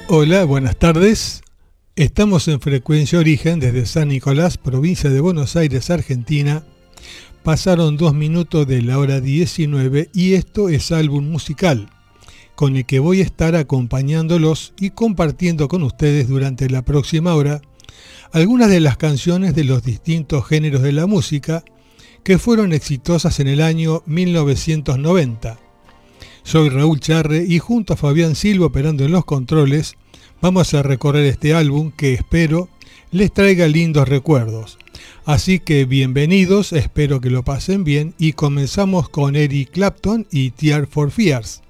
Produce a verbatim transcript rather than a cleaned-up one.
Hola, buenas tardes. Estamos en Frecuencia Origen desde San Nicolás, provincia de Buenos Aires, Argentina. Pasaron dos minutos de la hora diecinueve y esto es Álbum Musical, con el que voy a estar acompañándolos y compartiendo con ustedes durante la próxima hora algunas de las canciones de los distintos géneros de la música que fueron exitosas en el año mil novecientos noventa. Soy Raúl Charre y junto a Fabián Silva operando en los controles vamos a recorrer este álbum que espero les traiga lindos recuerdos. Así que bienvenidos, espero que lo pasen bien y comenzamos con Eric Clapton y Tears for Fears.